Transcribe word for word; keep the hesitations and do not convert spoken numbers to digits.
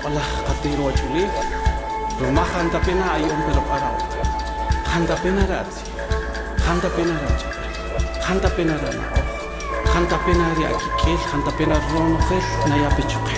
Allah katiro chuli rumah hanta pena ayom pero parao hanta pena ratsi hanta pena ratsi hanta pena rana hanta pena ri akikel hanta pena rono khel na ya pichuke